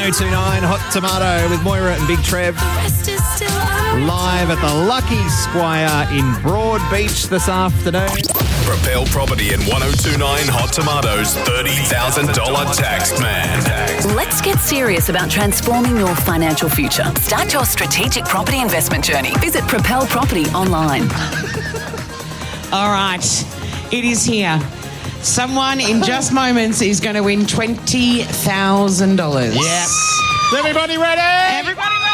1029 Hot Tomato with Moira and Big Trev. Live at the Lucky Squire in Broadbeach this afternoon. Propel Property and 1029 Hot Tomatoes $30,000 tax man. Let's get serious about transforming your financial future. Start your strategic property investment journey. Visit Propel Property online. All right, it is here. Someone in just moments is going to win $20,000. Yep. Is everybody ready? Everybody ready?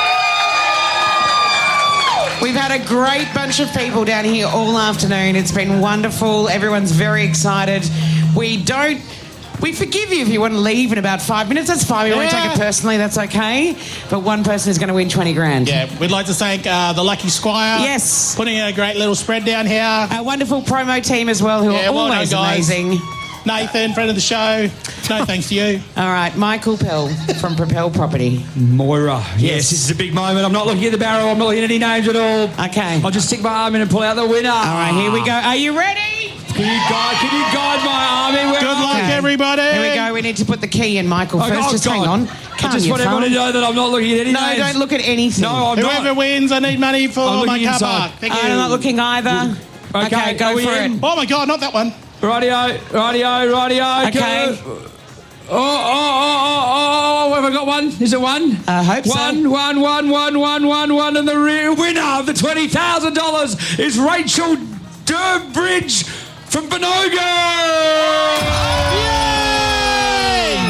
We've had a great bunch of people down here all afternoon. It's been wonderful. Everyone's very excited. We forgive you if you want to leave in about 5 minutes. That's fine. We won't take it personally. That's okay. But one person is going to win 20 grand. Yeah, we'd like to thank the Lucky Squire. Yes. Putting a great little spread down here. Our wonderful promo team as well, who are always amazing. Nathan, friend of the show. No thanks to you. All right, Michael Pell from Propel Property. Moira. Yes, this is a big moment. I'm not looking at the barrel. I'm not looking at any names at all. Okay. I'll just stick my arm in and pull out the winner. All right, here we go. Are you ready? Can you guide my arm in? Good luck, everybody. Here we go. We need to put the key in, Michael, first. Just hang on. I just want everyone to know that I'm not looking at any names. No, don't look at anything. No, I'm not. Whoever wins, I need money for my car park. I'm not looking either. Okay, go for it. Oh, my God, not that one. Rightio. Okay. Oh, have I got one? Is it one? I hope so. One, and the real winner of the $20,000 is Rachel Durbridge from Benoga. Yay!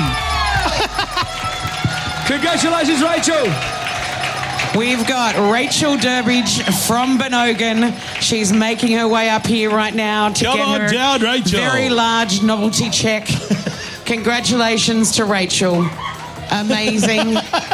Congratulations, Rachel. We've got Rachel Durbridge from Benogan. She's making her way up here right now to Come get on her down, Rachel. very large novelty check. Congratulations to Rachel. Amazing.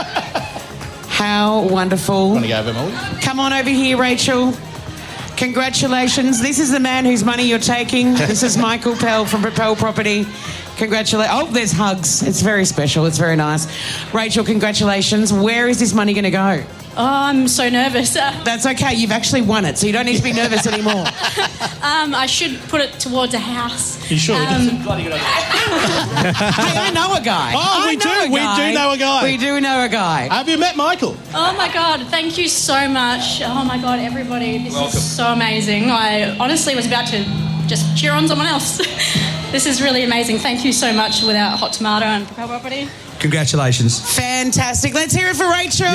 How wonderful. Want to go over, Molly? Come on over here, Rachel. Congratulations. This is the man whose money you're taking. This is Michael Pell from Propel Property. Congratulations. Oh, there's hugs. It's very special. It's very nice. Rachel, congratulations. Where is this money going to go? Oh, I'm so nervous. That's okay. You've actually won it, so you don't need to be nervous anymore. I should put it towards a house. You should. Bloody good idea. Hey, I know a guy. Oh, we do know a guy. We do know a guy. Have you met Michael? Oh, my God. Thank you so much. Oh, my God, everybody. This is so amazing. I honestly was about to just cheer on someone else. This is really amazing. Thank you so much. Without Hot Tomato and Propel Property. Congratulations. Fantastic. Let's hear it for Rachel.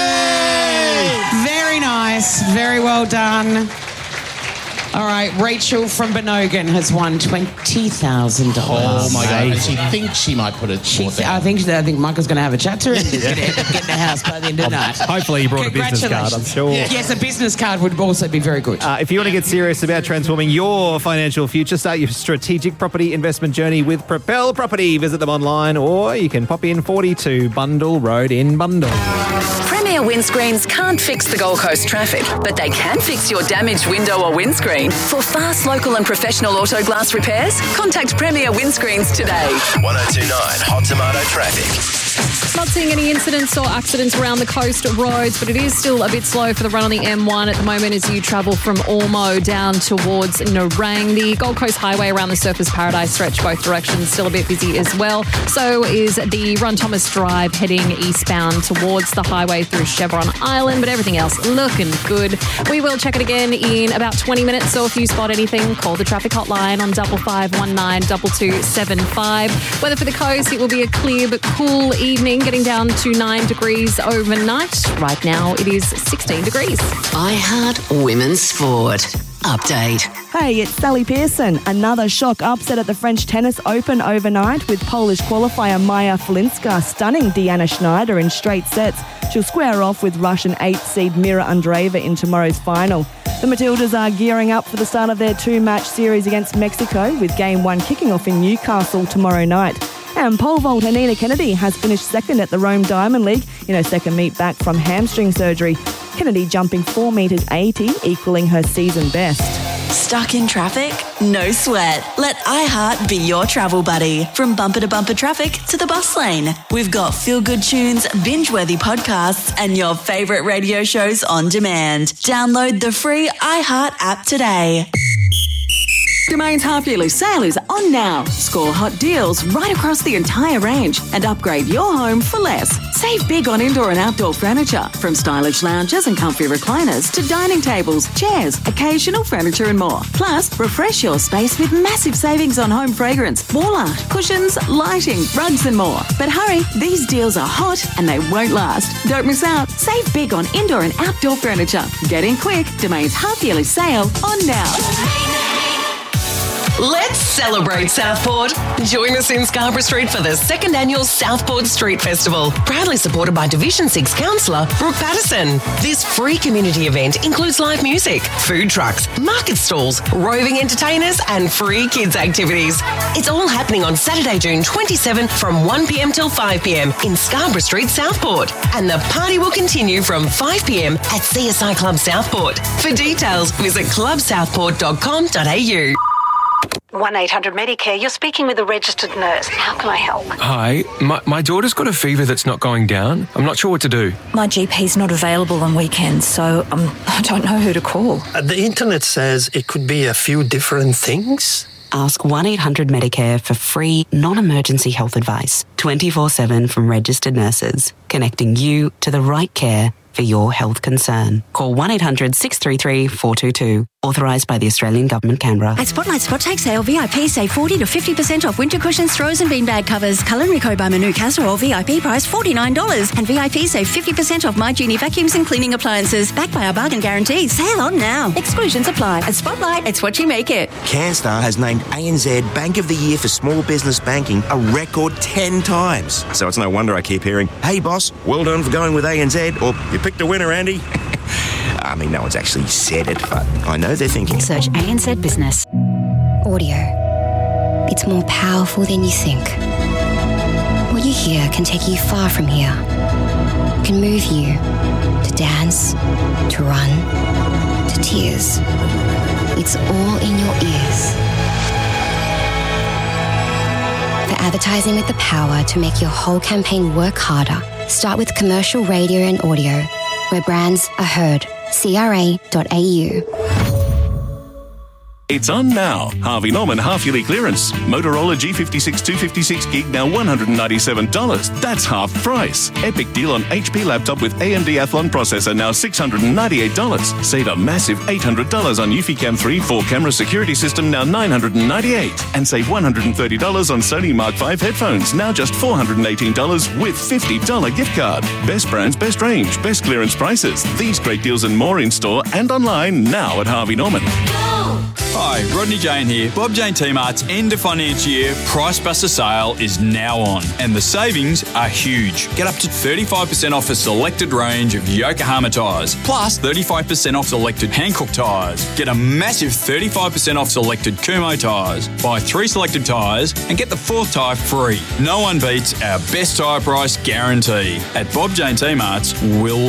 Yay! Very nice. Very well done. All right, Rachel from Benogan has won $20,000. Oh, my God. And she thinks she might put it I think Michael's going to have a chat to her and she's going to end up getting a house by the end of the night. Hopefully you brought a business card, I'm sure. Yes, a business card would also be very good. If you want to get serious about transforming your financial future, start your strategic property investment journey with Propel Property. Visit them online or you can pop in 42 Bundle Road in Bundle. Premier Windscreens can't fix the Gold Coast traffic, but they can fix your damaged window or windscreen. For fast, local and professional auto glass repairs, contact Premier Windscreens today. 1029 Hot Tomato traffic. Not seeing any incidents or accidents around the coast roads, but it is still a bit slow for the run on the M1 at the moment as you travel from Ormo down towards Nerang. The Gold Coast Highway around the Surfers Paradise stretch both directions still a bit busy as well. So is the Ron Thomas Drive heading eastbound towards the highway through Chevron Island, but everything else looking good. We will check it again in about 20 minutes, so if you spot anything, call the traffic hotline on 5519 2275. Weather for the coast, it will be a clear but cool evening, getting down to 9 degrees overnight. Right now, it is 16 degrees. iHeart Women's Sport. Update. Hey, it's Sally Pearson. Another shock upset at the French Tennis Open overnight with Polish qualifier Maja Flinska stunning Deanna Schneider in straight sets. She'll square off with Russian 8th seed Mira Andreeva in tomorrow's final. The Matildas are gearing up for the start of their two-match series against Mexico, with Game 1 kicking off in Newcastle tomorrow night. And pole vaulter Nina Kennedy has finished second at the Rome Diamond League in her second meet back from hamstring surgery. Kennedy jumping 4 metres 80, equalling her season best. Stuck in traffic? No sweat. Let iHeart be your travel buddy. From bumper to bumper traffic to the bus lane. We've got feel-good tunes, binge-worthy podcasts, and your favourite radio shows on demand. Download the free iHeart app today. Domain's half-yearly sale is on now. Score hot deals right across the entire range and upgrade your home for less. Save big on indoor and outdoor furniture, from stylish lounges and comfy recliners to dining tables, chairs, occasional furniture and more. Plus, refresh your space with massive savings on home fragrance, wall art, cushions, lighting, rugs and more. But hurry, these deals are hot and they won't last. Don't miss out. Save big on indoor and outdoor furniture. Get in quick. Domain's half-yearly sale on now. Let's celebrate Southport. Join us in Scarborough Street for the second annual Southport Street Festival, proudly supported by Division 6 Councillor Brooke Patterson. This free community event includes live music, food trucks, market stalls, roving entertainers and free kids activities. It's all happening on Saturday, June 27 from 1 p.m. till 5 p.m. in Scarborough Street, Southport. And the party will continue from 5 p.m. at CSI Club Southport. For details, visit clubsouthport.com.au. 1-800-Medicare, you're speaking with a registered nurse. How can I help? Hi, my daughter's got a fever that's not going down. I'm not sure what to do. My GP's not available on weekends, so I don't know who to call. The internet says it could be a few different things. Ask 1-800-Medicare for free, non-emergency health advice, 24/7 from registered nurses, connecting you to the right care for your health concern. Call 1-800-633-422. Authorised by the Australian Government, Canberra. At Spotlight Spot Take Sale, VIP save 40 to 50% off winter cushions, throws and beanbag covers. Culinary by Manu Casa or VIP price $49. And VIP save 50% off My Genie vacuums and cleaning appliances. Backed by our bargain guarantee. Sale on now. Exclusions apply. At Spotlight, it's what you make it. CanStar has named ANZ Bank of the Year for Small Business Banking a record 10 times. So it's no wonder I keep hearing, hey boss, well done for going with ANZ, or you picked a winner, Andy. I mean, no one's actually said it, but I know they're thinking. Search ANZ Business. Audio. It's more powerful than you think. What you hear can take you far from here. Can move you to dance, to run, to tears. It's all in your ears. For advertising with the power to make your whole campaign work harder, start with commercial radio and audio, where brands are heard. CRA.au. It's on now. Harvey Norman half-yearly clearance. Motorola G56 256 gig now $197. That's half price. Epic deal on HP laptop with AMD Athlon processor now $698. Save a massive $800 on Eufy 3 4-camera security system now $998. And save $130 on Sony Mark V headphones now just $418 with $50 gift card. Best brands, best range, best clearance prices. These great deals and more in store and online now at Harvey Norman. Hi, Rodney Jane here. Bob Jane T-Mart's end of financial year Price Buster sale is now on, and the savings are huge. Get up to 35% off a selected range of Yokohama tyres, plus 35% off selected Hankook tyres. Get a massive 35% off selected Kumho tyres. Buy 3 selected tyres and get the 4th tyre free. No one beats our best tyre price guarantee. At Bob Jane T-Mart's, we'll